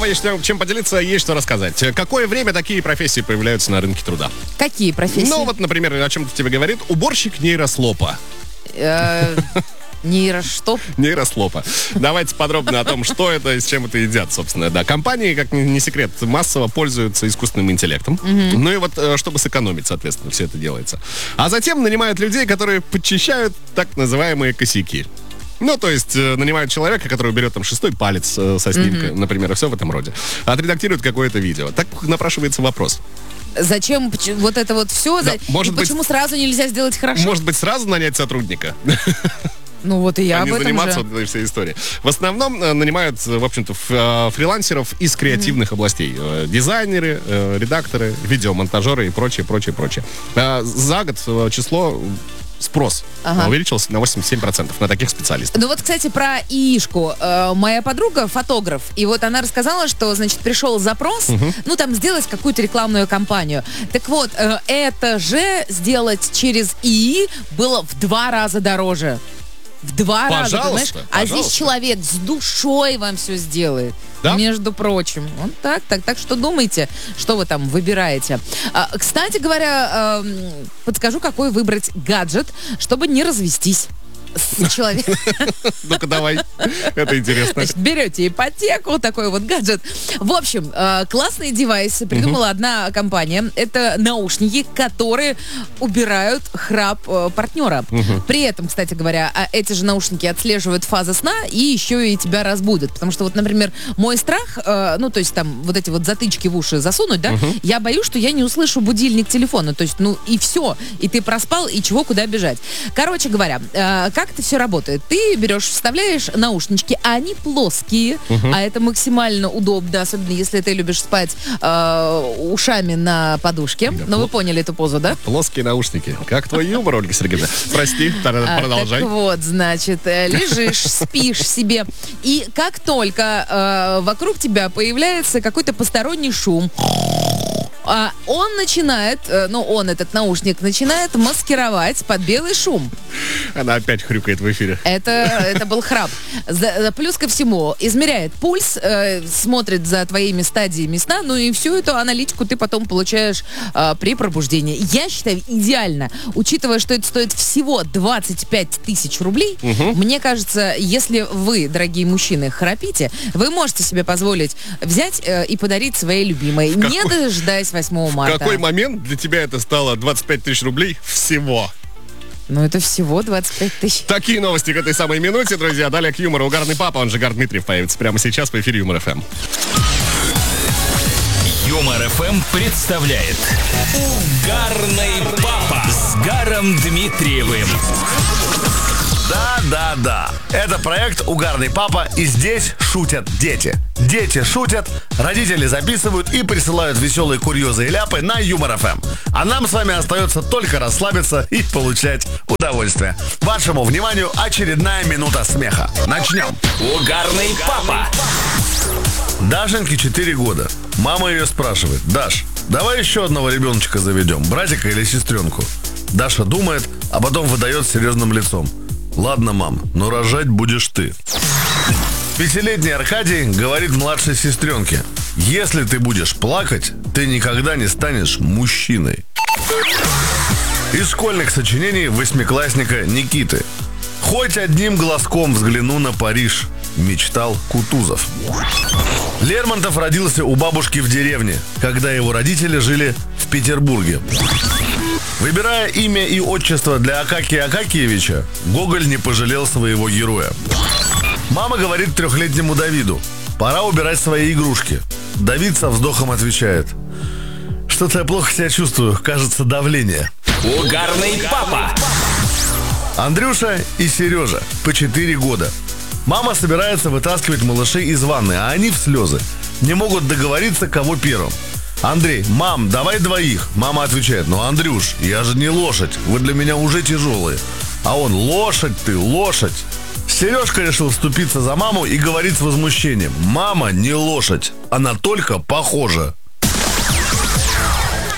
Снова есть чем поделиться, есть что рассказать. Какое время такие профессии появляются на рынке труда? Какие профессии? Ну, вот, например, о чем-то тебе говорит уборщик нейрослопа. Нейроштоп? Нейрослопа. Давайте подробно о том, что это и с чем это едят, собственно. Да, компании, как не секрет, массово пользуются искусственным интеллектом. Ну и вот, чтобы сэкономить, соответственно, все это делается. А затем нанимают людей, которые подчищают так называемые косяки. Ну, то есть, нанимают человека, который берет там 6-й палец со снимка, например, и все в этом роде. Отредактирует какое-то видео. Так напрашивается вопрос. Зачем вот это вот все? Да, может быть, почему сразу нельзя сделать хорошо? Может быть, сразу нанять сотрудника? Ну вот и я об этом заниматься же. вот этой всей историей. В основном нанимают, в общем-то, фрилансеров из креативных областей. Дизайнеры, редакторы, видеомонтажеры и прочее. За год спрос увеличился на 87% на таких специалистов. Ну вот, кстати, про ИИшку. Моя подруга фотограф, и вот она рассказала, что, значит, пришел запрос, ну, там, сделать какую-то рекламную кампанию. Так вот, это же сделать через ИИ было в 2 раза дороже. В 2 раза, понимаешь? А здесь человек с душой вам все сделает. Да? Между прочим. Вот так что думайте, что вы там выбираете. Кстати говоря, подскажу, какой выбрать гаджет, чтобы не развестись с человеком. Ну-ка, давай. Это интересно. Значит, берете ипотеку, такой вот гаджет. В общем, классный девайс придумала одна компания. Это наушники, которые убирают храп партнера. При этом, кстати говоря, эти же наушники отслеживают фазы сна и еще и тебя разбудят. Потому что вот, например, мой страх, ну, то есть там вот эти вот затычки в уши засунуть, да, я боюсь, что я не услышу будильник телефона. То есть, ну, и все. И ты проспал, и чего, куда бежать. Короче говоря, как это все работает? Ты берешь, вставляешь наушнички, а они плоские, а это максимально удобно, особенно если ты любишь спать ушами на подушке. Да, ну, вы поняли эту позу, да? Плоские наушники. Как твой юмор, Ольга Сергеевна? Прости, продолжай. Так вот, значит, лежишь, спишь себе, и как только вокруг тебя появляется какой-то посторонний шум, он начинает, этот наушник начинает маскировать под белый шум. Она опять хрюкает в эфире. Это был храп. Плюс ко всему, измеряет пульс, смотрит за твоими стадиями сна, ну и всю эту аналитику ты потом получаешь при пробуждении. Я считаю, идеально. Учитывая, что это стоит всего 25 тысяч рублей, мне кажется, если вы, дорогие мужчины, храпите, вы можете себе позволить взять и подарить своей любимой, не дожидаясь 8 марта. В какой момент для тебя это стало 25 тысяч рублей всего? Ну, это всего 25 тысяч. Такие новости к этой самой минуте, друзья. Далее к юмору. Угарный папа, он же Гард Дмитриев, появится прямо сейчас в эфире Юмор ФМ. Юмор ФМ представляет Угарный папа с Гаром Дмитриевым. Да. Это проект «Угарный папа», и здесь шутят дети. Дети шутят, родители записывают и присылают веселые курьезы и ляпы на Юмор ФМ. А нам с вами остается только расслабиться и получать удовольствие. Вашему вниманию очередная минута смеха. Начнем. Угарный папа. Дашеньке 4 года. Мама ее спрашивает: «Даш, давай еще одного ребеночка заведем, братика или сестренку?» Даша думает, а потом выдает серьезным лицом: «Ладно, мам, но рожать будешь ты». 5-летний Аркадий говорит младшей сестренке: «Если ты будешь плакать, ты никогда не станешь мужчиной». Из школьных сочинений 8-классника Никиты. «Хоть одним глазком взгляну на Париж», мечтал Кутузов. Лермонтов родился у бабушки в деревне, когда его родители жили в Петербурге. Выбирая имя и отчество для Акакия Акакиевича, Гоголь не пожалел своего героя. Мама говорит 3-летнему Давиду: «Пора убирать свои игрушки». Давид со вздохом отвечает: «Что-то я плохо себя чувствую, кажется, давление». Угарный папа. Андрюша и Сережа, по 4 года. Мама собирается вытаскивать малышей из ванны, а они в слезы. Не могут договориться, кого первым. Андрей: «Мам, давай 2. Мама отвечает: «Ну, Андрюш, я же не лошадь, вы для меня уже тяжелые». А он: «Лошадь ты, лошадь». Сережка решил вступиться за маму и говорит с возмущением: «Мама не лошадь, она только похожа».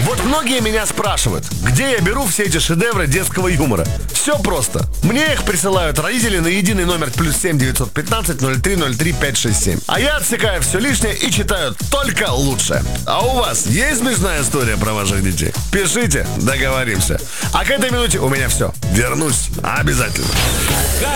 Вот многие меня спрашивают, где я беру все эти шедевры детского юмора. Все просто. Мне их присылают родители на единый номер +7 915 03 03 567. А я отсекаю все лишнее и читаю только лучшее. А у вас есть смешная история про ваших детей? Пишите, договоримся. А к этой минуте у меня все. Вернусь обязательно.